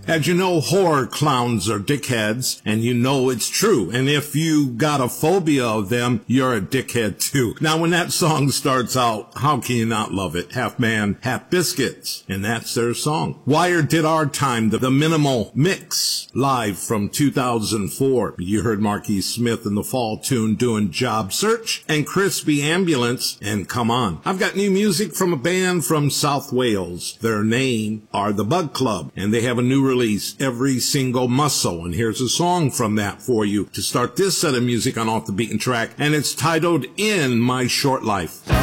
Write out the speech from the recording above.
As you know, horror clowns are dickheads, and you know it's true. And if you got a phobia of them, you're a dickhead too. Now, when that song starts out, how can you not love it? Half Man, Half Biscuits. And that's their song. Wired did our time, the minimal mix, live from 2004. You heard Marquis Smith in the fall tune doing Job Search, and Crispy Ambulance, and Come On. I've got new music from a band from South Wales. Their name are The Bug Club, and they have a new release, Every Single Muscle. And here's a song from that for you to start this set of music on Off the Beaten Track, and it's titled In My Short Life.